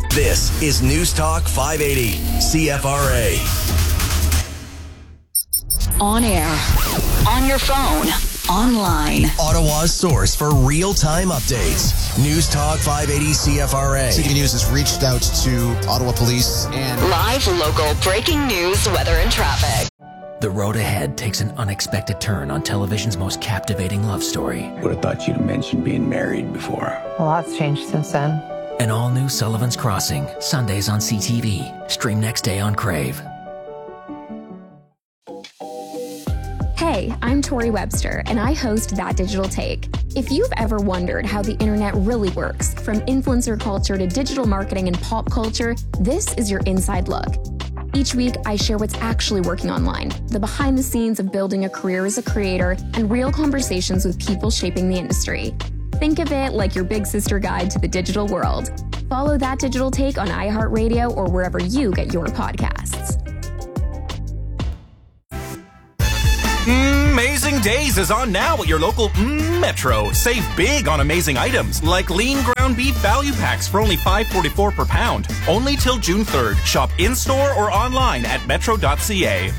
This is News Talk 580, CFRA. On air, on your phone, online. Ottawa's source for real-time updates. News Talk 580 CFRA. CTV News has reached out to Ottawa Police and... Live, local, breaking news, weather and traffic. The road ahead takes an unexpected turn on television's most captivating love story. Would have thought you'd have mentioned being married before. A lot's changed since then. An all-new Sullivan's Crossing, Sundays on CTV. Stream next day on Crave. Hey, I'm Tori Webster, and I host That Digital Take. If you've ever wondered how the internet really works, from influencer culture to digital marketing and pop culture, this is your inside look. Each week, I share what's actually working online, the behind the scenes of building a career as a creator, and real conversations with people shaping the industry. Think of it like your big sister guide to the digital world. Follow That Digital Take on iHeartRadio or wherever you get your podcasts. Amazing Days is on now at your local Metro. Save big on amazing items like lean ground beef value packs for only $5.44 per pound. Only till June 3rd. Shop in-store or online at metro.ca.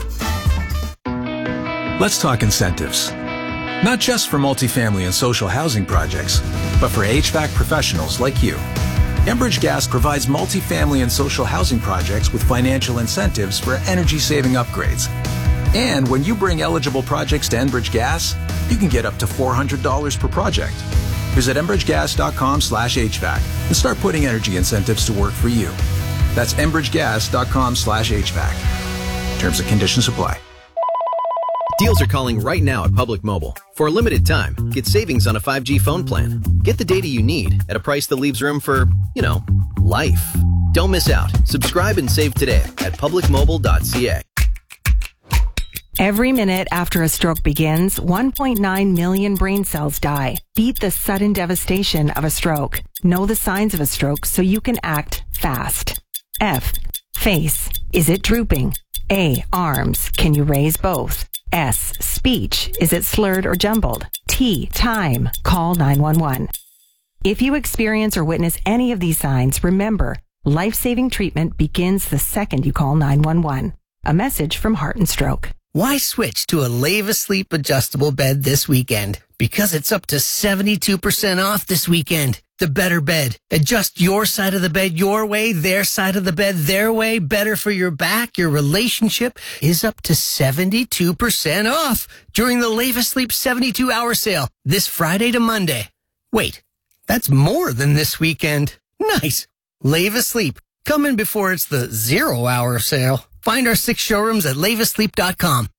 Let's talk incentives. Not just for multifamily and social housing projects, but for HVAC professionals like you. Enbridge Gas provides multifamily and social housing projects with financial incentives for energy-saving upgrades. And when you bring eligible projects to Enbridge Gas, you can get up to $400 per project. Visit enbridgegas.com/HVAC and start putting energy incentives to work for you. That's enbridgegas.com/HVAC. Terms and conditions apply. Deals are calling right now at Public Mobile. For a limited time, get savings on a 5G phone plan. Get the data you need at a price that leaves room for, life. Don't miss out. Subscribe and save today at publicmobile.ca. Every minute after a stroke begins, 1.9 million brain cells die. Beat the sudden devastation of a stroke. Know the signs of a stroke so you can act fast. F. Face. Is it drooping? A. Arms. Can you raise both? S. Speech. Is it slurred or jumbled? T. Time. Call 911. If you experience or witness any of these signs, remember, life-saving treatment begins the second you call 911. A message from Heart and Stroke. Why switch to a Leva Sleep adjustable bed this weekend? Because it's up to 72% off this weekend. The better bed. Adjust your side of the bed your way, their side of the bed their way. Better for your back, your relationship is up to 72% off during the Leva Sleep 72-hour sale this Friday to Monday. Wait, that's more than this weekend. Nice. Leva Sleep. Come in before it's the 0-hour sale. Find our 6 showrooms at levasleep.com.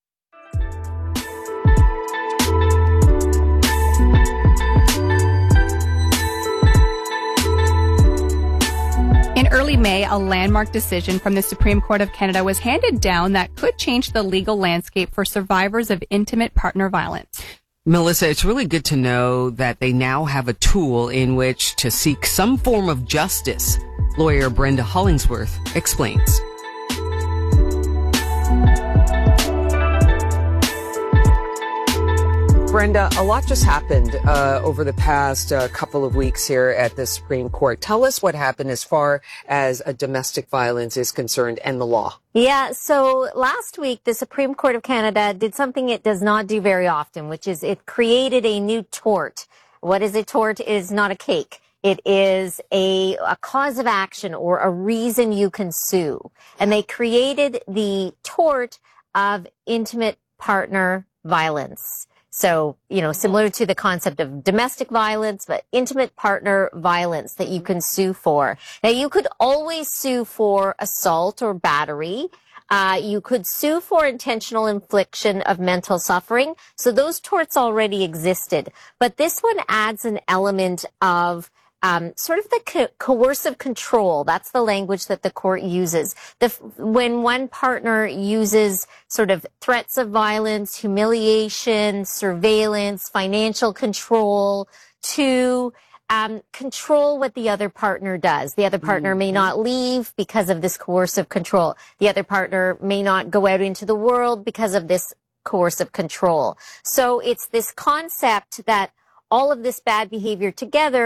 In early May, a landmark decision from the Supreme Court of Canada was handed down that could change the legal landscape for survivors of intimate partner violence. Melissa, it's really good to know that they now have a tool in which to seek some form of justice. Lawyer Brenda Hollingsworth explains. Brenda, a lot just happened over the past couple of weeks here at the Supreme Court. Tell us what happened as far as domestic violence is concerned and the law. Yeah, so last week, the Supreme Court of Canada did something it does not do very often, which is it created a new tort. What is a tort? It is not a cake. It is a cause of action or a reason you can sue. And they created the tort of intimate partner violence. So, similar to the concept of domestic violence, but intimate partner violence that you can sue for. Now, you could always sue for assault or battery. You could sue for intentional infliction of mental suffering. So those torts already existed. But this one adds an element of sort of the coercive control. That's the language that the court uses. When one partner uses sort of threats of violence, humiliation, surveillance, financial control to control what the other partner does. The other partner may not leave because of this coercive control. The other partner may not go out into the world because of this coercive control. So it's this concept that all of this bad behavior together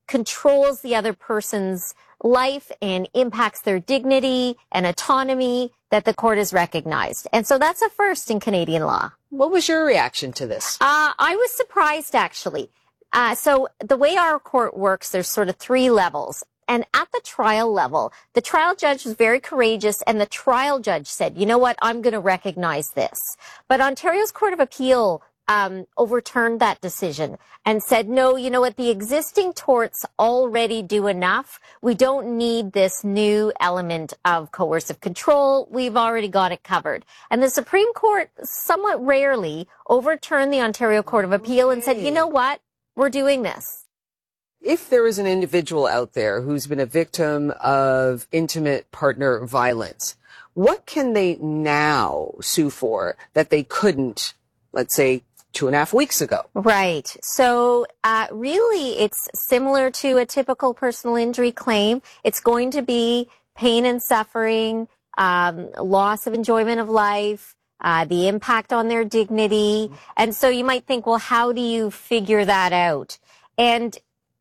controls the other person's life and impacts their dignity and autonomy that the court has recognized. And so that's a first in Canadian law. What was your reaction to this? I was surprised, actually. So the way our court works, there's sort of 3 levels. And at the trial level, the trial judge was very courageous, and the trial judge said, you know what, I'm going to recognize this. But Ontario's Court of Appeal overturned that decision and said, no, you know what, the existing torts already do enough. We don't need this new element of coercive control. We've already got it covered. And the Supreme Court somewhat rarely overturned the Ontario Court of Appeal and said, you know what, we're doing this. If there is an individual out there who's been a victim of intimate partner violence, what can they now sue for that they couldn't, let's say, 2.5 weeks ago? Right. So really, it's similar to a typical personal injury claim. It's going to be pain and suffering, loss of enjoyment of life, the impact on their dignity. And so you might think, well, how do you figure that out? And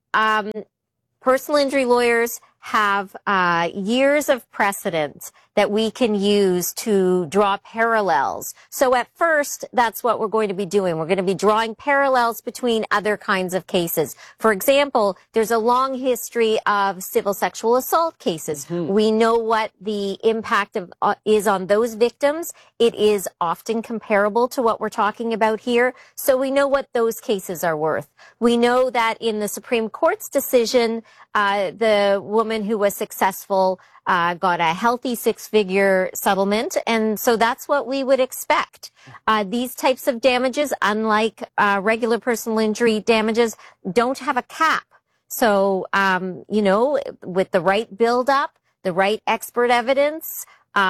personal injury lawyers have years of precedent that we can use to draw parallels. So at first, that's what we're going to be doing. We're going to be drawing parallels between other kinds of cases. For example, there's a long history of civil sexual assault cases. Mm-hmm. We know what the impact of is on those victims. It is often comparable to what we're talking about here. So we know what those cases are worth. We know that in the Supreme Court's decision, the woman who was successful got a healthy 6-figure settlement, and so that's what we would expect. These types of damages, unlike regular personal injury damages, don't have a cap. So, you know, with the right build-up, the right expert evidence,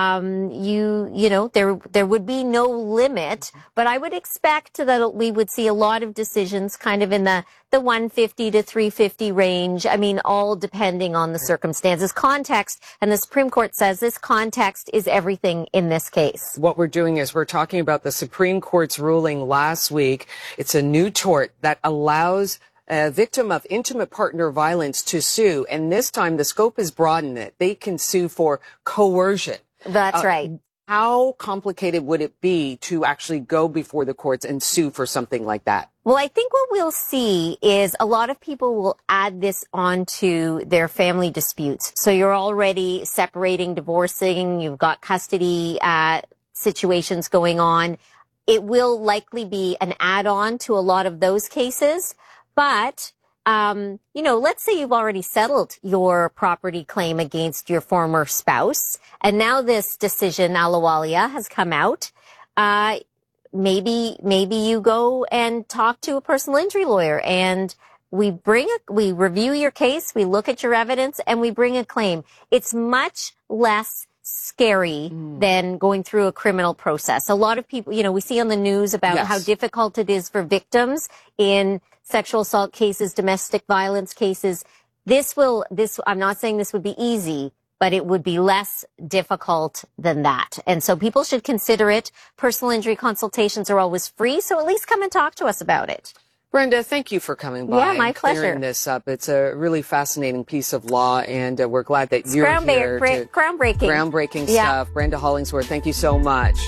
you know, there would be no limit, but I would expect that we would see a lot of decisions kind of in the 150 to 350 range. I mean, all depending on the circumstances, context, and the Supreme Court says this context is everything in this case. What we're doing is we're talking about the Supreme Court's ruling last week. It's a new tort that allows a victim of intimate partner violence to sue, and this time the scope is broadened. It they can sue for coercion. That's right. How complicated would it be to actually go before the courts and sue for something like that? Well, I think what we'll see is a lot of people will add this onto their family disputes. So you're already separating, divorcing, you've got custody situations going on. It will likely be an add-on to a lot of those cases. But you know, let's say you've already settled your property claim against your former spouse, and now this decision, Ahluwalia, has come out. Maybe you go and talk to a personal injury lawyer, and we review your case, we look at your evidence, and we bring a claim. It's much less scary than going through a criminal process. A lot of people, you know, we see on the news about how difficult it is for victims in sexual assault cases, domestic violence cases. I'm not saying this would be easy, but it would be less difficult than that. And so people should consider it. Personal injury consultations are always free, so at least come and talk to us about it. Brenda, thank you for coming by my and pleasure. clearing this up. It's a really fascinating piece of law, and we're glad that you're here. Groundbreaking stuff. Brenda Hollingsworth, thank you so much.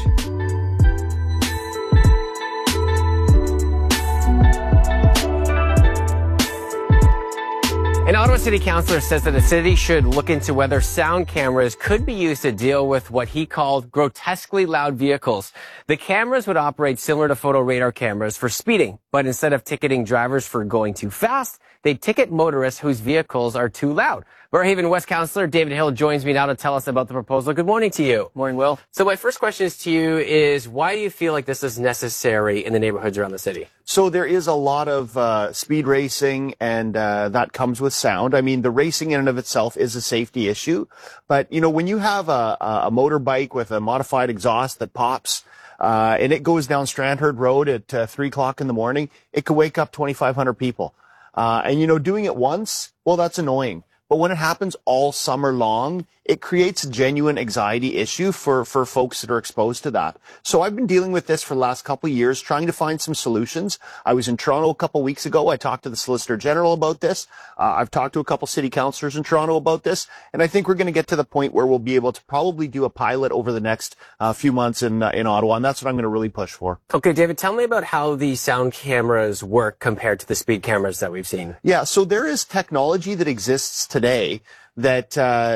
An Ottawa City Councillor says that the city should look into whether sound cameras could be used to deal with what he called grotesquely loud vehicles. The cameras would operate similar to photo radar cameras for speeding, but instead of ticketing drivers for going too fast, they ticket motorists whose vehicles are too loud. Barrhaven West Councillor David Hill joins me now to tell us about the proposal. Good morning to you. Morning, Will. So my first question to you is, why do you feel like this is necessary in the neighborhoods around the city? So there is a lot of speed racing, and that comes with sound. I mean, the racing in and of itself is a safety issue. But, you know, when you have a motorbike with a modified exhaust that pops, and it goes down Strandherd Road at 3 o'clock in the morning, it could wake up 2,500 people. And, you know, doing it once, well, that's annoying. But when it happens all summer long, it creates a genuine anxiety issue for folks that are exposed to that. So I've been dealing with this for the last couple of years, trying to find some solutions. I was in Toronto a couple of weeks ago. I talked to the Solicitor General about this. I've talked to a couple city councillors in Toronto about this, and I think we're going to get to the point where we'll be able to probably do a pilot over the next few months in Ottawa, and that's what I'm going to really push for. Okay, David, tell me about how the sound cameras work compared to the speed cameras that we've seen. Yeah, so there is technology that exists today that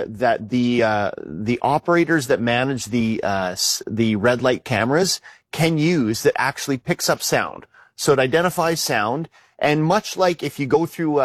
the operators that manage the red light cameras can use that actually picks up sound. So it identifies sound, and much like if you go through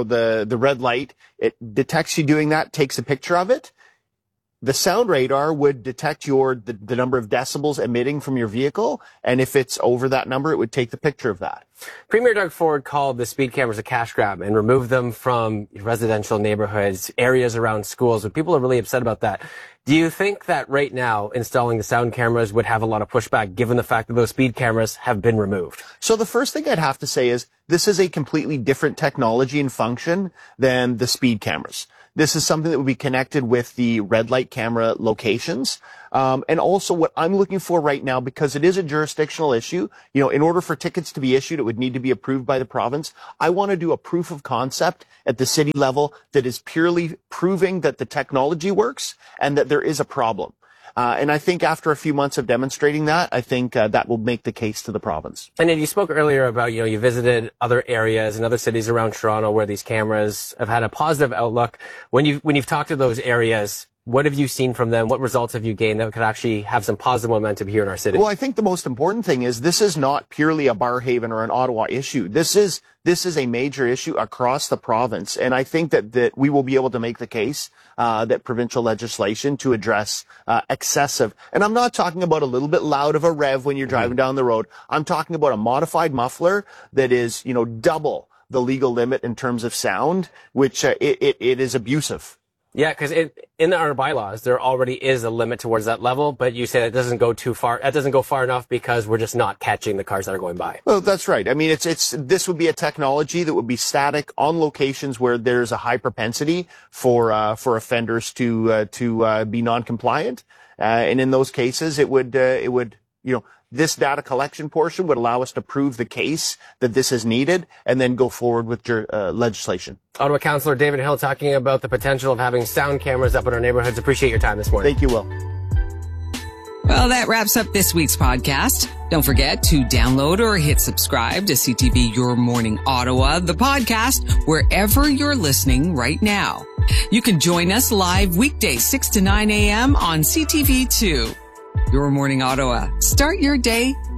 the red light, it detects you doing that, takes a picture of it. The sound radar would detect the number of decibels emitting from your vehicle, and if it's over that number, it would take the picture of that. Premier Doug Ford called the speed cameras a cash grab and removed them from residential neighborhoods, areas around schools, and people are really upset about that. Do you think that right now installing the sound cameras would have a lot of pushback given the fact that those speed cameras have been removed? So the first thing I'd have to say is this is a completely different technology and function than the speed cameras. This is something that would be connected with the red light camera locations. And also what I'm looking for right now, because it is a jurisdictional issue, in order for tickets to be issued, it would need to be approved by the province. I want to do a proof of concept at the city level that is purely proving that the technology works and that there is a problem. And I think after a few months of demonstrating that, I think that will make the case to the province. And then you spoke earlier about, you visited other areas and other cities around Toronto where these cameras have had a positive outlook. When you've talked to those areas, what have you seen from them? What results have you gained that could actually have some positive momentum here in our city? Well, I think the most important thing is this is not purely a Barrhaven or an Ottawa issue. This is a major issue across the province. And I think that we will be able to make the case that provincial legislation to address excessive. And I'm not talking about a little bit loud of a rev when you're driving down the road. I'm talking about a modified muffler that is, double the legal limit in terms of sound, which it is abusive. Yeah, because in our bylaws, there already is a limit towards that level, but you say that doesn't go too far. That doesn't go far enough because we're just not catching the cars that are going by. Well, that's right. I mean, this would be a technology that would be static on locations where there's a high propensity for offenders to be non-compliant. And in those cases, it would, this data collection portion would allow us to prove the case that this is needed and then go forward with legislation. Ottawa Councillor David Hill talking about the potential of having sound cameras up in our neighborhoods. Appreciate your time this morning. Thank you, Will. Well, that wraps up this week's podcast. Don't forget to download or hit subscribe to CTV Your Morning Ottawa, the podcast, wherever you're listening right now. You can join us live weekdays 6 to 9 a.m. on CTV2. Your Morning Ottawa. Start your day